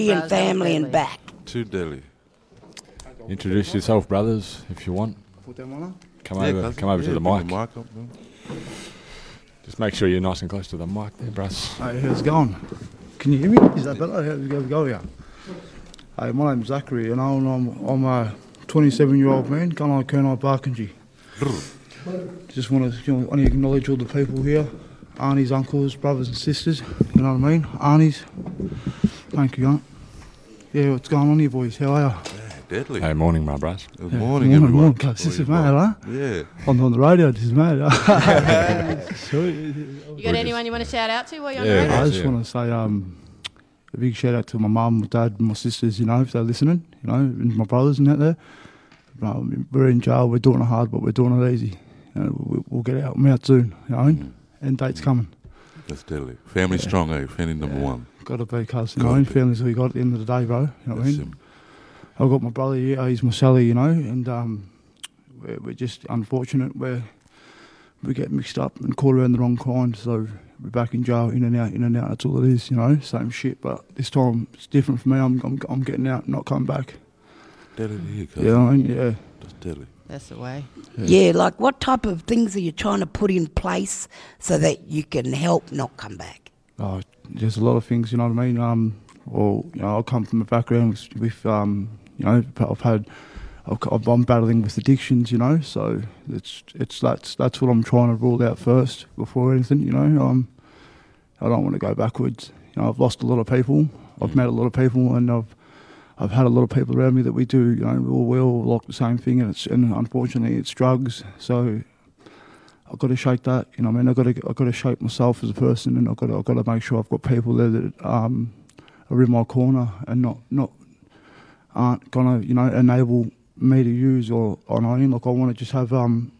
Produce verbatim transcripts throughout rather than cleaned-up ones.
and family and back. Too deadly. Introduce yourself, brothers, if you want. Come Yeah, over, cousin. come over Yeah, to the bring mic. the mic up, man. Just make sure you're nice and close to the mic there, Bruss. Hey, how's it going? Can you hear me? Is that better? How's it go, yeah? Hey, my name's Zachary, and I'm, I'm, I'm a twenty-seven-year-old man, going like Colonel Barkingy. Just want to, you know, want to acknowledge all the people here, aunties, uncles, brothers and sisters, you know what I mean? Aunties, thank you, aunt. Yeah, what's going on here, boys? How are you? Yeah, deadly. Hey, morning, my Bruss. Good Yeah, morning, morning, everyone. morning, cuz. This is mad, huh? Yeah. On, on the radio, this is mad. Sweet. You got anyone you want to shout out to while you're Yeah. on the radio? I just Yeah. want to say um, a big shout out to my mum, my dad, and my sisters, you know, if they're listening, you know, and my brothers and that there. Um, we're in jail, we're doing it hard, but we're doing it easy. You know, we, we'll get out, I'm out soon, you know, Mm. and date's coming. That's deadly. Family Yeah. strong, eh? Family number Yeah. one. Got to be, cuz, you Gotta know, be. families we got at the end of the day, bro, you know what I That's mean? him. I've got my brother here, he's my Sally, you know, and um, we're, we're just unfortunate where we get mixed up and caught around the wrong kind, so we're back in jail, in and out, in and out, that's all it is, you know, same shit, but this time it's different for me, I'm I'm, I'm getting out, not coming back. Deadly to hear, cousin. You know what I mean? Yeah. That's deadly. That's the way. Yeah, like what type of things are you trying to put in place so that you can help not come back? Oh, there's a lot of things, you know what I mean? Um, well, you know, I come from a background with, with um, you know, I've had, I've, I'm battling with addictions, you know, so it's it's that's that's what I'm trying to rule out first before anything, you know. Um, I don't want to go backwards. You know, I've lost a lot of people. I've met a lot of people, and I've I've had a lot of people around me that we do, you know, we all, we all like the same thing, and it's and unfortunately it's drugs. So I've got to shake that, you know. I mean, I've got to I've got to shape myself as a person, and I've got to, I've got to make sure I've got people there that um, are in my corner and not not aren't gonna, you know, enable me to use or on I mean, like I want to just have um,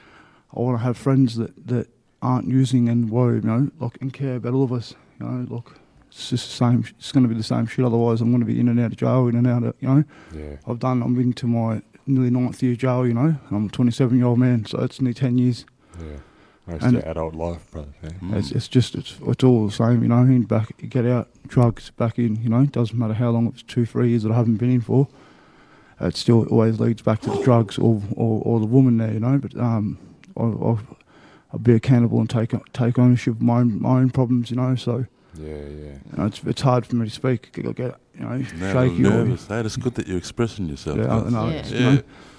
I want to have friends that, that aren't using and worry, you know, like and care about all of us, you know, like it's just the same. It's going to be the same shit. Otherwise, I'm going to be in and out of jail, in and out of, you know. Yeah. I've done. I'm into my nearly ninth year jail, you know. And I'm a twenty-seven year old man, so it's nearly ten years. Yeah. Most And- of adult life, brother. Yeah. Mm. It's, it's just it's it's all the same, you know. In back, you get out, drugs, back in, you know. Doesn't matter how long. It's two, three years that I haven't been in for. It still always leads back to the drugs or or, or the woman there, you know. But um, I, I'll, I'll be accountable and take take ownership of my own, my own problems, you know. So Yeah, yeah. you know, it's it's hard for me to speak. I get you know Now shaky. a Or, little nervous. Hey, it's good that you're expressing yourself. yeah, I cousin. know. Yeah. it's, you Yeah. know,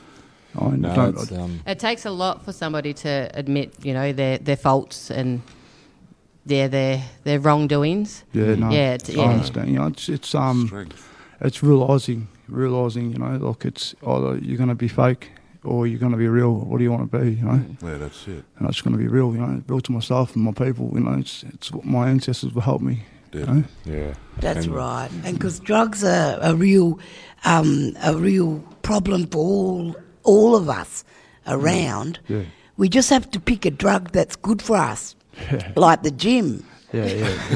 I No, don't. it's, um, It takes a lot for somebody to admit, you know, their their faults and their their their wrongdoings. Yeah, no. Yeah, it's, I yeah. understand. You know, it's it's um, Strength. it's realising, realising. You know, like it's either you're going to be fake or you're going to be real. What do you want to be? You know, Yeah, that's it. and it's going to be real. You know, real to myself and my people. You know, it's it's what my ancestors will help me. You Deadly. know? yeah. That's And- right. And because drugs are a real, um, a real problem for all all of us around. Yeah, We just have to pick a drug that's good for us, like the gym yeah,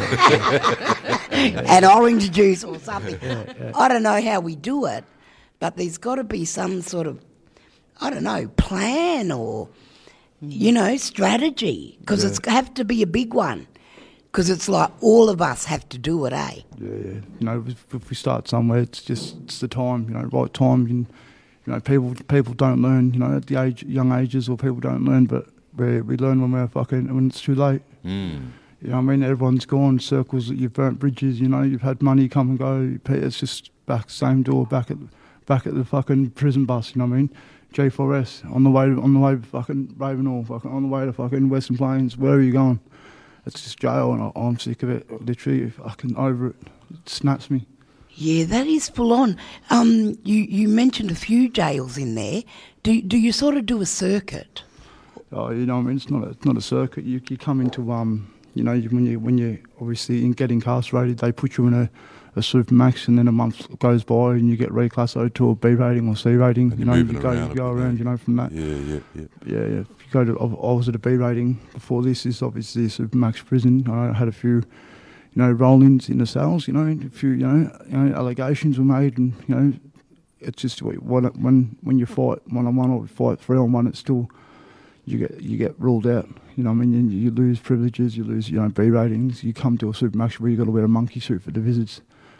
yeah. yeah. and orange juice or something. I don't know how we do it, but there's got to be some sort of, I don't know, plan or, you know, strategy, because Yeah. it's have to be a big one, because it's like all of us have to do it, eh? Yeah, yeah. You know, if, if we start somewhere, it's just it's the time. You know, right time. And, you know, people people don't learn. You know, at the age young ages, or people don't learn, but we we learn when we're fucking when it's too late. Mm. You know, what I mean, everyone's gone circles. You've burnt bridges. You know, you've had money come and go. It's just back same door, back at back at the fucking prison bus. You know what I mean? G four S on the way on the way to fucking Ravenhall, fucking on the way to fucking Western Plains. Where are you going? It's just jail, and I, I'm sick of it. Literally, I can over it. It snaps me. Yeah, that is full on. Um, you you mentioned a few jails in there. Do do you sort of do a circuit? Oh, you know, what I mean, it's not a, it's not a circuit. You you come into um, you know, you, when you when you obviously in get incarcerated, they put you in a, a supermax, and then a month goes by, and you get reclassified to a B rating or C rating. And You you're know, moving you go around you a go bit, around, eh? you know, from that. Yeah, yeah, yeah. Yeah, yeah. If you go to, I I was at a B rating before this. Is obviously a supermax prison. I had a few, you know, roll-ins in the cells. You know, a few, you know, you know, allegations were made, and you know, it's just when when when you fight one on one or fight three on one, it's still you get you get ruled out. You know, what I mean, you, you lose privileges, you lose, you know, B ratings. You come to a supermax where you got to wear a monkey suit for the visits.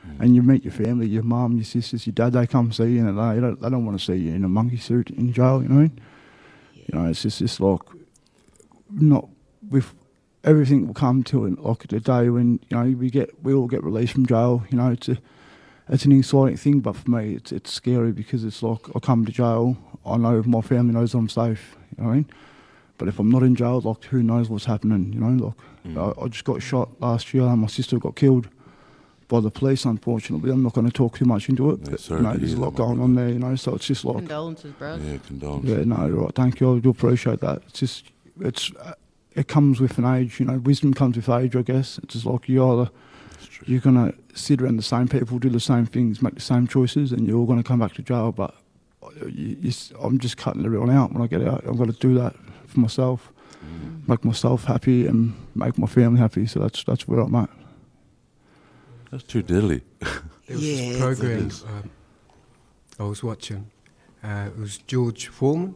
and you meet your family, your mum, your sisters, your dad. They come see you, and they don't they don't want to see you in a monkey suit in jail. You know what I mean? Yeah. You know, it's just it's like not with everything will come to it. Like the day when you know we get we all get released from jail. You know, it's a it's an exciting thing, but for me, it's it's scary because it's like I come to jail. I know my family knows I'm safe. You know what I mean? But if I'm not in jail, like who knows what's happening? You know, like Mm. I, I just got shot last year, and my sister got killed by the police. Unfortunately, I'm not going to talk too much into it. Yeah, But, sorry you know, to there's a hear lot that, going my on brother. there. You know, so it's just like Condolences, bro. Yeah, condolences. yeah, no, right. Thank you. I do appreciate that. It's just it's uh, it comes with an age. You know, wisdom comes with age. I guess it's just like you either That's true. you're gonna sit around the same people, do the same things, make the same choices, and you're all gonna come back to jail. But you, you, I'm just cutting everyone out when I get out. I've got to do that for myself, Mm. make myself happy, and make my family happy. So that's that's where I'm at. That's too deadly. There was Yeah, this it's- program It is. um, I was watching. Uh, it was George Foreman,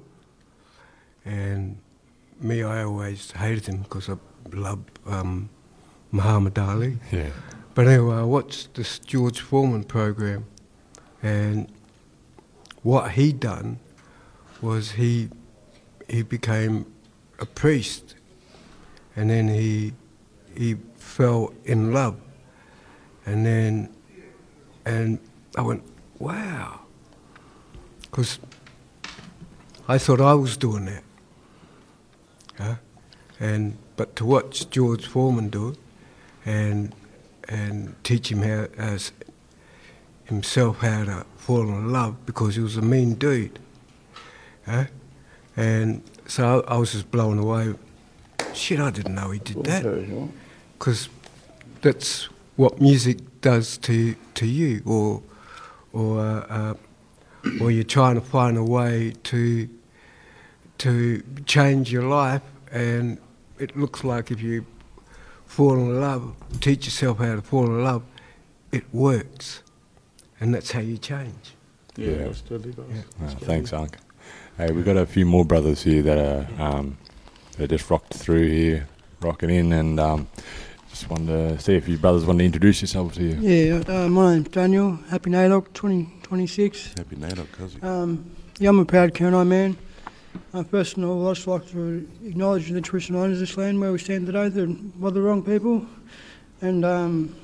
and me, I always hated him because I love um, Muhammad Ali. Yeah. But anyway, I watched this George Foreman program, and what he done was he he became a priest, and then he he fell in love, and then and I went, wow, because I thought I was doing that, huh? And but to watch George Foreman do it, and and teach him how as himself how to fall in love because he was a mean dude, huh? And so I, I was just blown away. Shit, I didn't know he did that. Because that's what music does to to you, or or uh, uh, or you're trying to find a way to to change your life, and it looks like if you fall in love, teach yourself how to fall in love, it works, and that's how you change. Yeah. that's totally right. Yeah. Oh, thanks, Unc. Hey, we've got a few more brothers here that are um, that just rocked through here, rocking in, and um, just wanted to see if you brothers want to introduce yourselves to you. Yeah, uh, my name's Daniel, Happy Naylock, twenty twenty-six. Happy NATO, cousin. Um, yeah, I'm a proud Kurnai man. Uh, first of all, I'd just like to acknowledge the traditional owners of this land where we stand today. They're well, the wrong people. And um,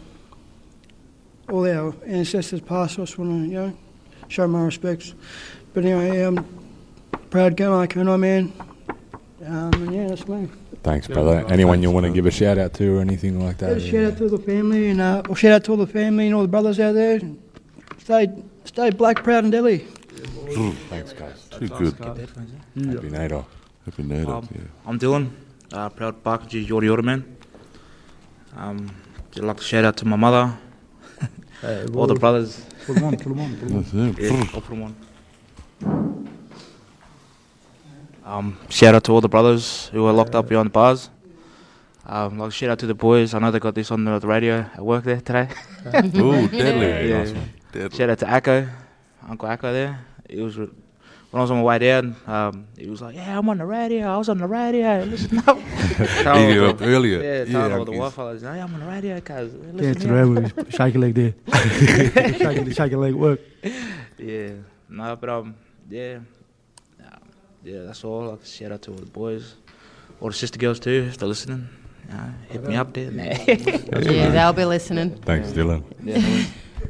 all our ancestors past, I just want to, you know, show my respects. But anyway, I'm proud Kurnai, Kurnai man. Um, and yeah, that's me. Thanks, brother. Anyone you want to give a shout out to or anything like Yeah, that? shout out to all the family, and uh, well, shout out to all the family and all the brothers out there. Stay, stay black, proud, and deadly. Thanks, guys. Too good. Happy NATO. Happy NATO, Um, yeah. I'm Dylan, uh, proud Bakaji Yorta Yorta man. Um, I'd like to shout out to my mother, all the brothers. Put them on, put them on. Put 'em on. That's it. Yeah, I'll put 'em on. Um, shout out to all the brothers who are locked up behind the bars. Um, like shout out to the boys. I know they got this on the, the radio at work there today. Ooh, deadly. Yeah. Nice one. Deadly. Shout out to Akko, Uncle Akko there. It was re- when I was on my way down. Um, he was like, "Yeah, I'm on the radio. I was on the radio. Listen up." He got up earlier. Yeah, telling all the he's- white fellas, "Hey, I'm on the radio, cuz." Yeah, Listen it's here." around with shake a leg there. shake, a, shake a leg at work. Yeah, no, but um, yeah, um, yeah, that's all. Like shout out to all the boys, all the sister girls too, if they're listening. You know, hit me up there, man. Yeah, they'll be listening. Thanks, Dylan. Yeah,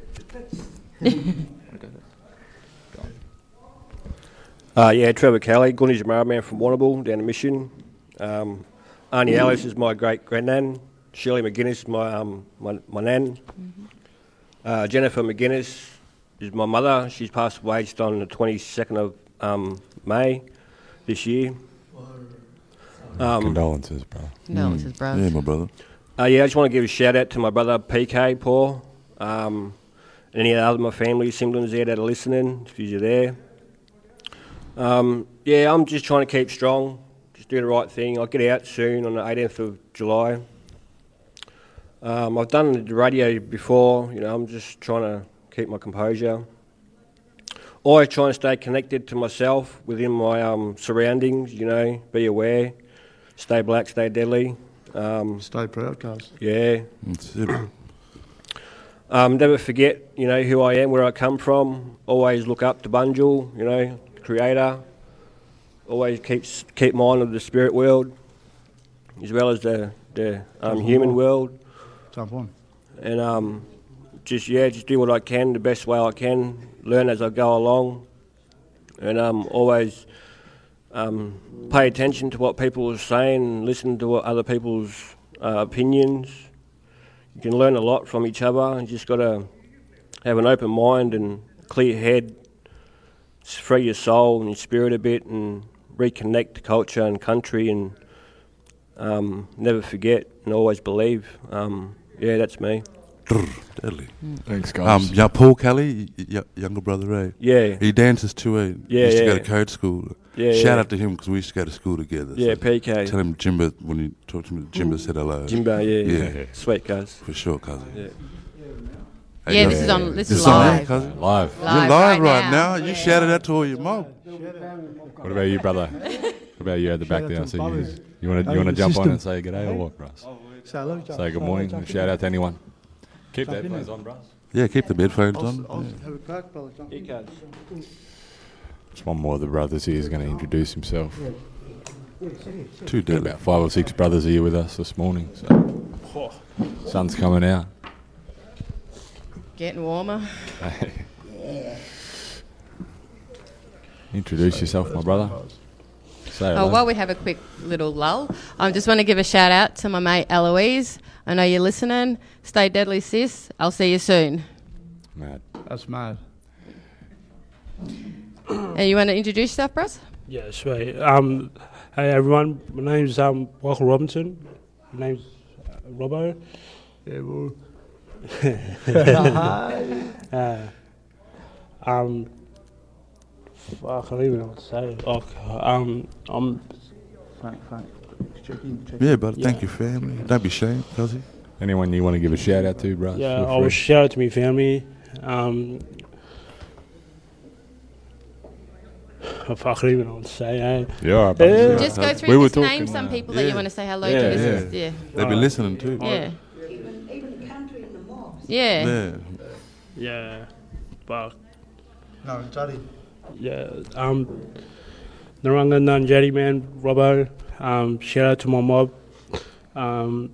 Uh, yeah, Trevor Kelly, Gunnish Marman from Warrnambool, down the Mission. Um, Arnie Ellis is my great grandnan. Shirley McGuinness is my um, my, my nan. Uh, Jennifer McGuinness is my mother. She's passed away just on the twenty-second of um, May this year. Um, Condolences, bro. Condolences, bro. Yeah, my brother. Uh, yeah, I just want to give a shout out to my brother P K, Paul, um, and any other of my family, siblings there that are listening, if you're there. Um, yeah, I'm just trying to keep strong, just do the right thing. I'll get out soon on the eighteenth of July. Um, I've done the radio before, you know, I'm just trying to keep my composure. Always trying to stay connected to myself within my um, surroundings, you know, be aware, stay black, stay deadly. Um, Stay proud, guys. yeah. That's it. Um, never forget, you know, who I am, where I come from. Always look up to Bunjil, you know, Creator. Always keep keep mind of the spirit world, as well as the the um, human world. Jump on. And um, just yeah, just do what I can the best way I can. Learn as I go along, and um, always um, pay attention to what people are saying. And listen to what other people's uh, opinions. You can learn a lot from each other. You just got to have an open mind and clear head. Just free your soul and your spirit a bit, and reconnect to culture and country, and um, never forget and always believe. Um, yeah, that's me. Deadly. Thanks, guys. Um, yeah, Paul Kelly, y- y- younger brother, eh? Yeah. He dances too, eh? Yeah, He used to yeah. go to code school. Yeah, Shout yeah. out to him because we used to go to school together. Yeah, so P K. Tell him Jimba, when you talk to him, Jimba said hello. Jimbo, yeah, Yeah. yeah. Sweet, guys. For sure, cousin. Yeah. Hey, Yeah, you- this is on. This is This on air, live. cousin? Live. You're Live live right right now. now. You shouted out to all your mob. What about you, brother? What about you at the back Shout out there? to So you, brothers. you want to Out you in want to the jump on system. and say g'day or what, Russ? Say hello, jump- Say good hello, morning. jump in. Shout out to anyone. Keep the Jump in headphones there. on, Russ. Yeah, keep the headphones I'll, on. I'll Yeah. have a crack, brother. Jump in. Just one more of the brothers here is going to introduce himself. Too Got deadly. about five or six brothers here with us this morning. So sun's coming out. Getting warmer. Introduce yourself, my brother. Say Oh, hello. while we have a quick little lull, I just want to give a shout out to my mate Eloise. I know you're listening. Stay deadly, sis. I'll see you soon. Mad. That's mad. And you want to introduce yourself, Bros? Yeah, sweet. Um, hey everyone, my name's um, Michael Robinson. My name's uh, Robbo. Yeah, well. uh, um, fuck, I don't even know what to say. Like, um, I'm. Frank, Frank. Check in, check Yeah, but thank Yeah. you, family. Don't be ashamed, cousin. Anyone you want to give a shout out to, Russ? Yeah, Feel I will free. shout out to my family. Um, I fucking even know what to say. Eh? Yeah, all right, brother. Yeah. Yeah. Just go through, We were just name talking, some uh, people that yeah. you want to say hello Yeah, to. This yeah. is, yeah. They'll be listening too. Yeah. Even, even the country and the mobs. Yeah. Yeah. Yeah, but No, Juddy. yeah, um, Naranga Nanjari man, Robbo. Um, shout out to my mob. Um,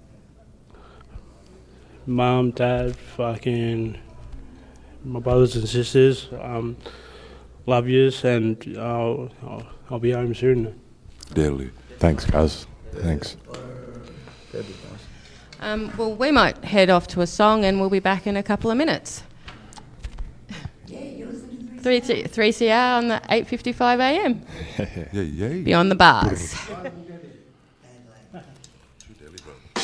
mom, dad, fucking my brothers and sisters. Um, love yous, and I'll, I'll I'll be home soon. Deadly. Thanks, guys. Thanks. Um, well, we might head off to a song, and we'll be back in a couple of minutes. Three three C R on the eight fifty-five A M. Yeah, yeah. Beyond the bars. Too deadly, bro.